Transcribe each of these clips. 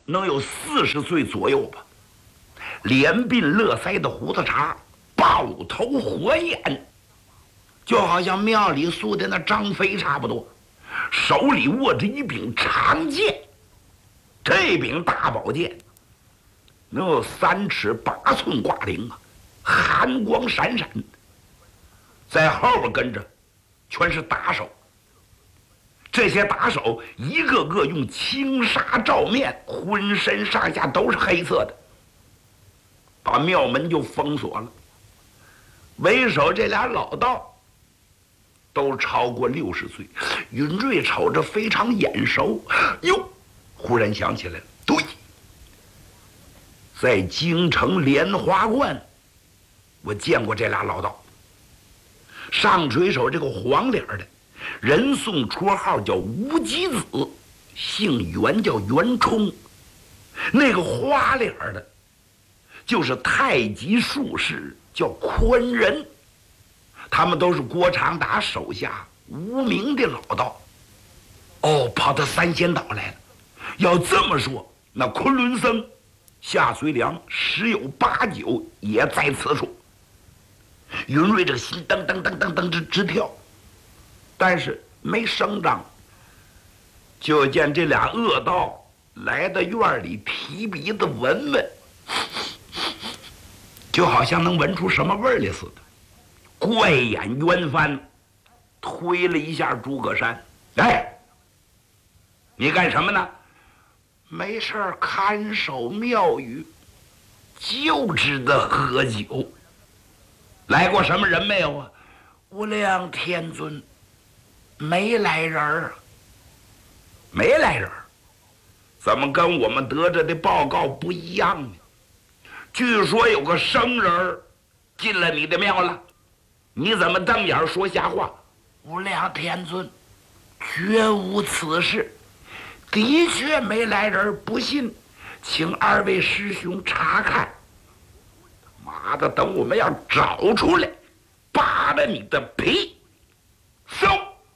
能有40岁左右吧，脸鬓络腮的胡子茬，抱头火焰，就好像庙里塑的那张飞差不多，手里握着一柄长剑，这柄大宝剑能有3尺8寸挂顶啊，寒光闪闪，在后边跟着全是打手。这些打手一个个用轻纱罩面，浑身上下都是黑色的，把庙门就封锁了。为首这俩老道都超过60岁，允瑞瞅着非常眼熟，哟，忽然想起来了，对，在京城莲花观我见过这俩老道。上垂手这个黄脸的人送绰号叫无极子，姓袁叫袁冲，那个花脸的就是太极术士叫宽仁，他们都是郭长达手下无名的老道。哦，跑到三仙岛来了。要这么说，那昆仑僧夏随良10有8九也在此处。云瑞这个心噔噔噔噔噔直跳，但是没声张。就见这俩恶道来到院里，提鼻子闻闻，就好像能闻出什么味儿来似的。怪眼冤翻推了一下诸葛山，哎，你干什么呢？没事儿，看守庙宇，就知道喝酒。来过什么人没有啊？无量天尊，没来人儿，没来人儿，怎么跟我们得着的报告不一样呢？据说有个生人进了你的庙了，你怎么瞪眼说瞎话？无量天尊，绝无此事，的确没来人，不信，请2位师兄查看。妈的，等我们要找出来，扒了你的皮！搜！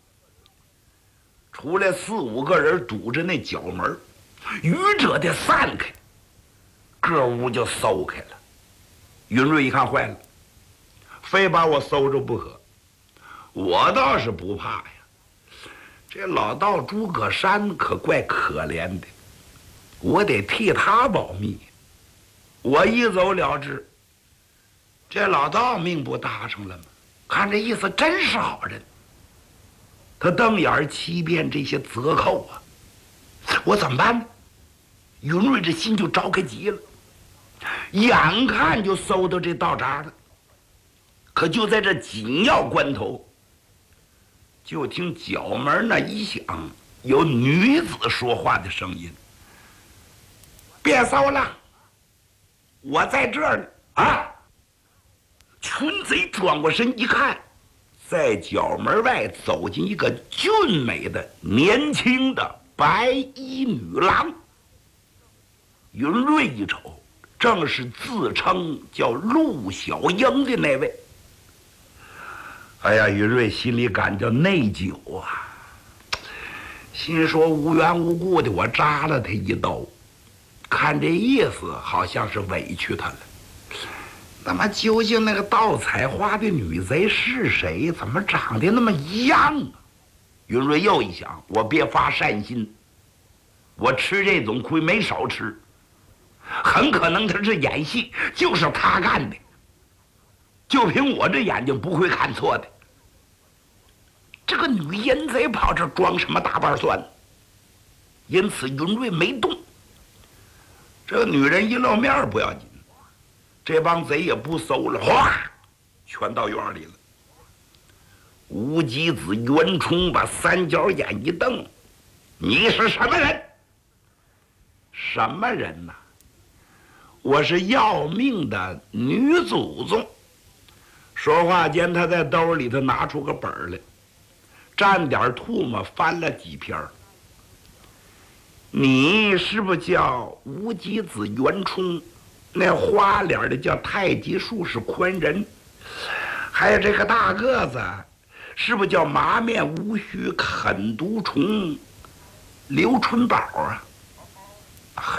出来4、5个人堵着那角门，愚者的散开，个屋就搜开了。云瑞一看坏了，非把我搜着不可。我倒是不怕呀，这老道诸葛山可怪可怜的，我得替他保密。我一走了之，这老道命不搭上了吗？看这意思真是好人。他瞪眼欺骗这些贼寇啊，我怎么办呢？云瑞这心就着开急了，眼看就搜到这道闸了。可就在这紧要关头，就听角门那一响，有女子说话的声音：“别搜了，我在这儿呢！”啊！群贼转过身一看，在角门外走进一个俊美的年轻的白衣女郎。云瑞一瞅，正是自称叫陆小英的那位。哎呀，云瑞心里感到内疚啊，心说无缘无故的我扎了他一刀，看这意思好像是委屈他了。那么究竟那个盗采花的女贼是谁？怎么长得那么一样啊？云瑞又一想，我别发善心，我吃这种亏没少吃，很可能他是演戏，就是他干的，就凭我这眼睛不会看错的。这个女淫贼跑这装什么大瓣蒜？因此云瑞没动。这个女人一露面不要紧，这帮贼也不搜了，哗，全到院里了。无极子袁冲把3角眼一瞪：“你是什么人？”“什么人呐？我是要命的女祖宗。”说话间，他在兜里头拿出个本来，蘸点唾沫翻了几篇。“你是不是叫无极子袁冲？那花脸的叫太极术士宽仁？还有这个大个子，是不是叫麻面无须啃毒虫刘春宝啊？”